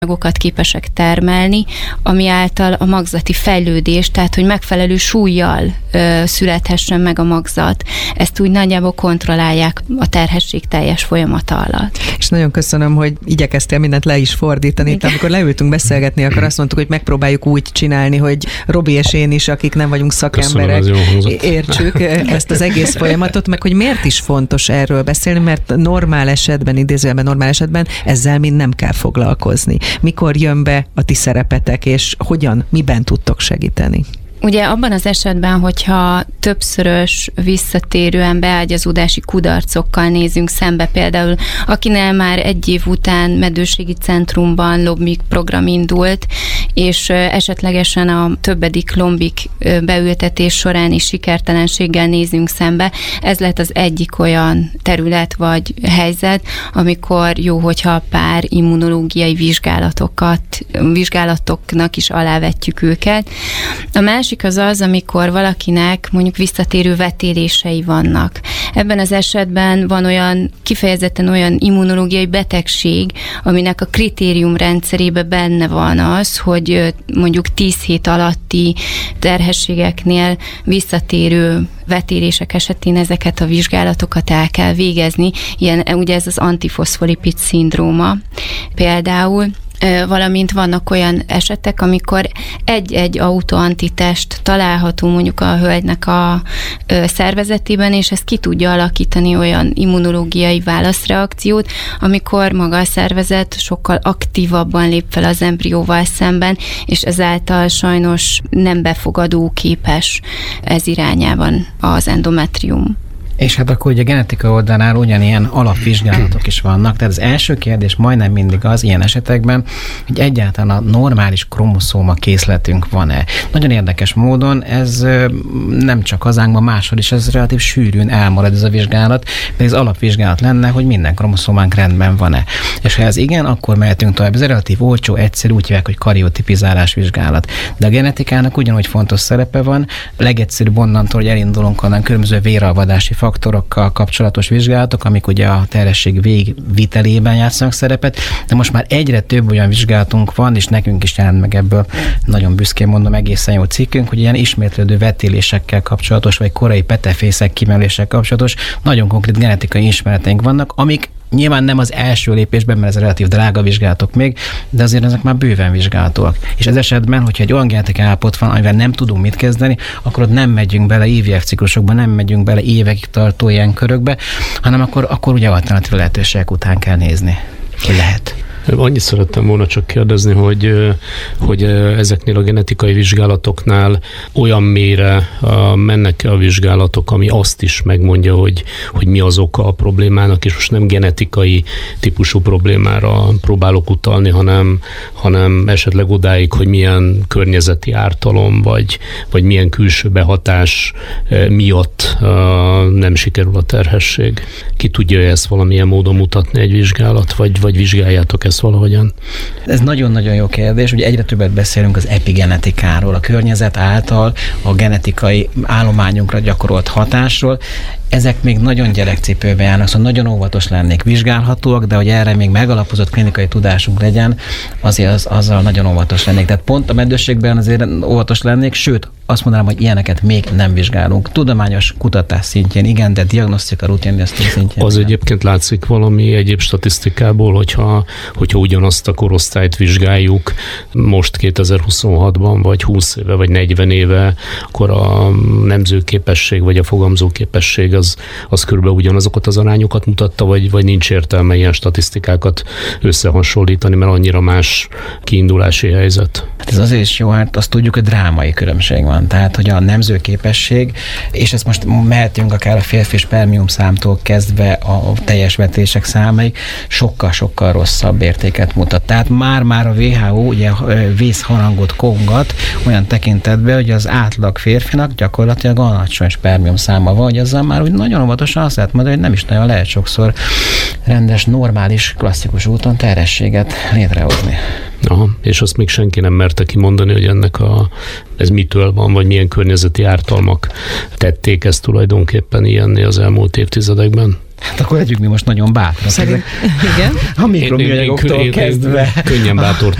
anyagokat képesek termelni, ami által a magzati fejlődés, tehát hogy megfelelő súllyal születhessen meg a magzat. Ezt úgy nagyjából kontrollálják a terhesség teljes folyamata alatt. És nagyon köszönöm, hogy igyekeztél mindent le is fordítani. Itt, amikor leültünk beszélgetni, akkor azt mondtuk, hogy megpróbáljuk úgy csinálni, hogy Robi és én is, akik nem vagyunk szakemberek, értsük ezt az egész folyamatot, meg hogy miért is fontos erről beszélni, mert normál esetben, idézőjelben normál esetben ezzel mind nem kell foglalkozni. Mikor jön be a ti szerepetek, és hogyan, miben tudtok segíteni? Ugye abban az esetben, hogyha többszörös visszatérően beágyazódási kudarcokkal nézünk szembe, például akinél már 1 év után medőségi centrumban lombik program indult, és esetlegesen a többedik lombik beültetés során is sikertelenséggel nézünk szembe, ez lett az egyik olyan terület vagy helyzet, amikor jó, hogyha a pár immunológiai vizsgálatoknak is alávetjük őket. A másik az, amikor valakinek mondjuk visszatérő vetélései vannak. Ebben az esetben van kifejezetten olyan immunológiai betegség, aminek a kritériumrendszerében benne van az, hogy mondjuk 10 hét alatti terhességeknél visszatérő vetélések esetén ezeket a vizsgálatokat el kell végezni. Ugye ez az antifoszfolipid szindróma például, valamint vannak olyan esetek, amikor egy autoantitest található mondjuk a hölgynek a szervezetében, és ez ki tudja alakítani olyan immunológiai válaszreakciót, amikor maga a szervezet sokkal aktívabban lép fel az embrióval szemben, és ezáltal sajnos nem befogadó képes ez irányában az endometrium. És hát akkor ugye a genetika oldalánál ugyanilyen alapvizsgálatok is vannak, tehát az első kérdés majdnem mindig az ilyen esetekben, hogy egyáltalán a normális kromoszóma készletünk van-e. Nagyon érdekes módon ez nem csak hazánkban, máshol is ez relatív sűrűn elmarad ez a vizsgálat, de ez alapvizsgálat lenne, hogy minden kromoszómánk rendben van-e. És ha ez igen, akkor mehetünk tovább. Ez relatív olcsó, egyszerű, úgy hívják, hogy kariotipizálás vizsgálat. De a genetikának ugyanúgy fontos szerepe van, legegyszerűbb onnantól, hogy elindulunk onnan különböző véralvadási faktorokkal kapcsolatos vizsgálatok, amik ugye a terhesség végvitelében játszanak szerepet, de most már egyre több olyan vizsgálatunk van, és nekünk is jelent meg ebből, nagyon büszkén mondom, egészen jó cikkünk, hogy ilyen ismétlődő vetélésekkel kapcsolatos, vagy korai petefészek kimelésekkel kapcsolatos, nagyon konkrét genetikai ismereteink vannak, amik nyilván nem az első lépésben, mert ez relatív drága vizsgálatok még, de azért ezek már bőven vizsgálatok. És ez esetben, hogyha egy olyan genetikai állapot van, amivel nem tudunk mit kezdeni, akkor ott nem megyünk bele IVF ciklusokba, nem megyünk bele évekig tartó ilyen körökbe, hanem akkor ugye alternatív lehetőségek után kell nézni, hogy lehet. Annyit szerettem volna csak kérdezni, hogy ezeknél a genetikai vizsgálatoknál olyan mélyre mennek a vizsgálatok, ami azt is megmondja, hogy mi az oka a problémának, és most nem genetikai típusú problémára próbálok utalni, hanem esetleg odáig, hogy milyen környezeti ártalom, vagy milyen külső behatás miatt nem sikerül a terhesség. Ki tudja ezt valamilyen módon mutatni egy vizsgálat, vagy vizsgáljátok ezt valahogyan? Ez nagyon-nagyon jó kérdés. Ugye egyre többet beszélünk az epigenetikáról, a környezet által a genetikai állományunkra gyakorolt hatásról. Ezek még nagyon gyerekcipőben járnak, szóval nagyon óvatos lennék, vizsgálhatóak, de hogy erre még megalapozott klinikai tudásunk legyen, azért azzal nagyon óvatos lennék. Tehát pont a meddőségben azért óvatos lennék, sőt, azt mondanám, hogy ilyeneket még nem vizsgálunk. Tudományos kutatás szintjén igen, de diagnosztika, rutindiagnosztika szintjén. Az egyébként látszik valami egyéb statisztikából, hogyha ugyanazt a korosztályt vizsgáljuk most 2026-ban, vagy 20 éve, vagy 40 éve, akkor a nemzőképesség, vagy a fogamzóképesség az körülbelül ugyanazokat az arányokat mutatta, vagy nincs értelme ilyen statisztikákat összehasonlítani, mert annyira más kiindulási helyzet. Hát ez azért is jó, hát azt tudjuk, hogy drámai különbség van. Tehát, hogy a nemzőképesség, és ezt most mehetünk akár a férfi spermium számtól kezdve a teljes vetések számáig, sokkal-sokkal rosszabb értéket mutat. Tehát már a WHO ugye vészharangot kongat olyan tekintetben, hogy az átlag férfinak gyakorlatilag alacsony spermium száma van, hogy azzal már úgy nagyon óvatosan azt lehet mondani, hogy nem is nagyon lehet sokszor rendes, normális, klasszikus úton terhességet létrehozni. Aha, és azt még senki nem merte kimondani, hogy ez mitől van, vagy milyen környezeti ártalmak tették ezt tulajdonképpen ilyenné az elmúlt évtizedekben? Hát akkor legyünk mi most nagyon bátrak. Igen. A mikroműanyagoktól kezdve. Könnyen bátor